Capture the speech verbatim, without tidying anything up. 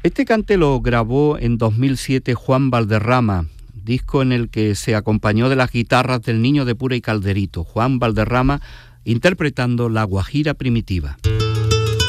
Este cante lo grabó en dos mil siete Juan Valderrama, disco en el que se acompañó de las guitarras del Niño de Pura y Calderito, Juan Valderrama interpretando La Guajira Primitiva.